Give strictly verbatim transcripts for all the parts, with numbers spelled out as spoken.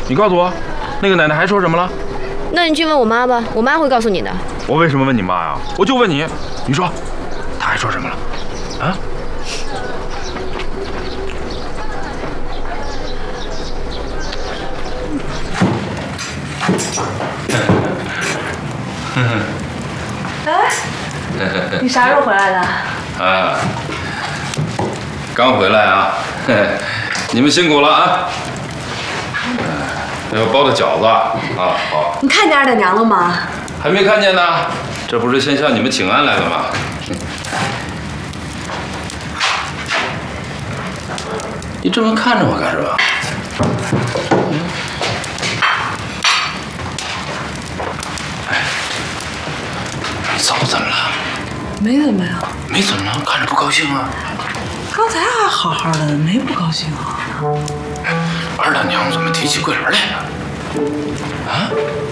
你告诉我，那个奶奶还说什么了？ 那你去问我妈吧，我妈会告诉你的。 我为什么问你妈呀？我就问你，你说，她还说什么了？啊？ 哎，你啥时候回来的？ 啊，刚回来啊，你们辛苦了啊！要包的饺子啊，好。 你看见二大娘了吗？ 还没看见呢，这不是先向你们请安来的吗？你这么看着我干什么？哎，你嫂子怎么了？ 没怎么呀。 没怎么了，看着不高兴啊。 刚才还好好的，没不高兴啊。 二大娘怎么提起桂兰来了？啊？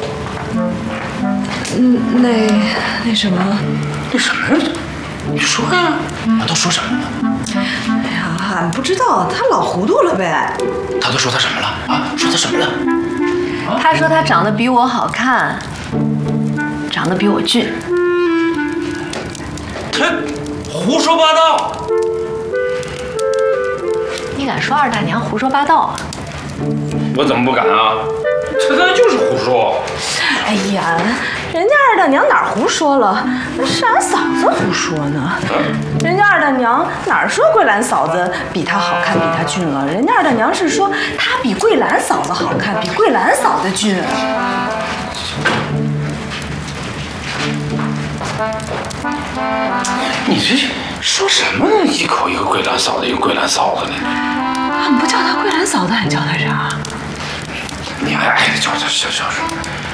嗯，那那什么？ 那什么呀？你说呀，他都说什么了？ 哎呀，俺不知道，他老糊涂了呗。 他都说他什么了？啊？说他什么了？ 啊、他说他长得比我好看，长得比我俊。 他胡说八道！ 你敢说二大娘胡说八道啊？ 我怎么不敢啊？这他就是胡说。 哎呀，人家二大娘哪儿胡说了？是俺嫂子胡说呢。人家二大娘哪儿说桂兰嫂子比她好看，比她俊了？人家二大娘是说她比桂兰嫂子好看，比桂兰嫂子俊。 你这说什么呢？一口一个桂兰嫂子，一个桂兰嫂子呢？ 俺不叫她桂兰嫂子，俺叫她啥？ 你还爱叫她小小声？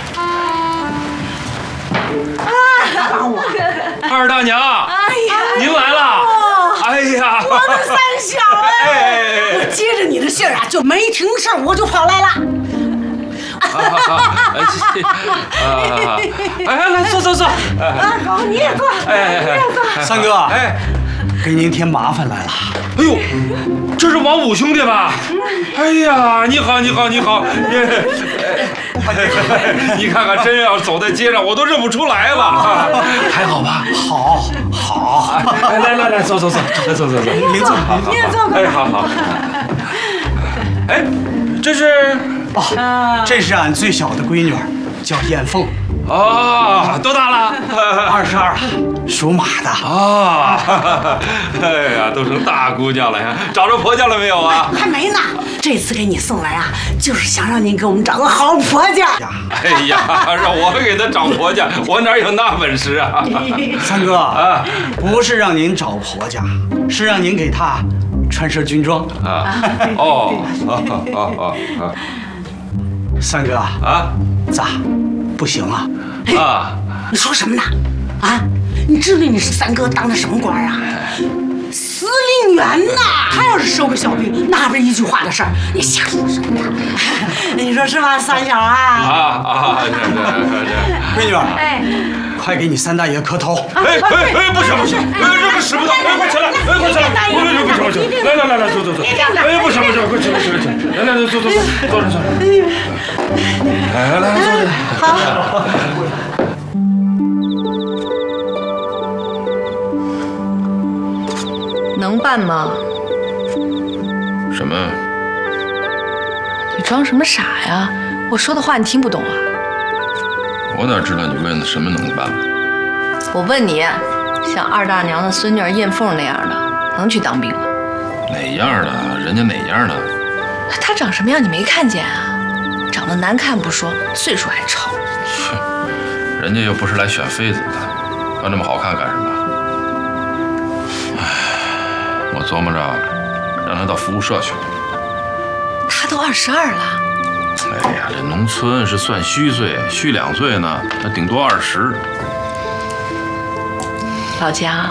啊！帮我！ 二大娘，哎呀，您来了！哎呀， 我的三小哎！我接着你的信儿啊，就没听事儿，我就跑来了。 哎，来坐坐坐。 啊，好，你也坐。哎，你也坐。 三哥，哎，给您添麻烦来了。 哎呦，这是王五兄弟吧？哎呀，你好，你好，你好。你看看，真要走在街上，我都认不出来了。还好吧？ 好，好。 来来来，坐坐坐，来坐坐坐。 您坐，您也坐。 哎，好好。哎，这是。 哦，这是俺最小的闺女，叫燕凤。 哦，多大了？ 二十二，属马的。 啊，哎呀，都成大姑娘了呀！找着婆家了没有啊？ 还没呢。这次给你送来啊，就是想让您给我们找个好婆家。 哎呀，让我给她找婆家，我哪有那本事啊？ 三哥啊，不是让您找婆家，是让您给她穿身军装啊。哦，哦哦哦。 三哥啊，咋不行啊？ 啊！ 你说什么呢？啊！你知道你是三哥当的什么官啊？司令员呐！他要是收个小兵，那不是一句话的事儿。你瞎说什么呢？你说是吧，三小啊？ 啊啊！是是是。 闺女，哎，快给你三大爷磕头！ 哎哎哎，不行不行，哎，这个使不得！哎，快起来！哎，快起来！不不不行不行！来来来来，坐坐坐！哎，不行不行，快起来起来起来！来来来，坐坐坐，坐着坐着。来来来，坐着。好。 能办吗？ 什么？ 你装什么傻呀？我说的话你听不懂啊？ 我哪知道你问的什么能办？ 我问你，像二大娘的孙女儿燕凤那样的，能去当兵吗？ 哪样的？人家哪样的？ 她长什么样你没看见啊？长得难看不说，岁数还超。 去，人家又不是来选妃子的，要那么好看干什么？唉，我琢磨着让她到服务社去了。 她都二十二了。 哎呀，这农村是算虚岁，虚两岁呢，那顶多二十。 老姜，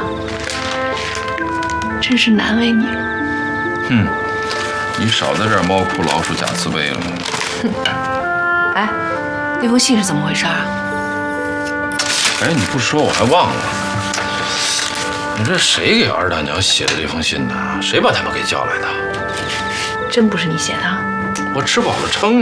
真是难为你了。 哼，你少在这儿猫哭老鼠假慈悲了。 哼，哎，那封信是怎么回事啊？ 哎，你不说我还忘了，你这谁给二大娘写的这封信呢？谁把他们给叫来的？ 真不是你写的？ 我吃饱了撑。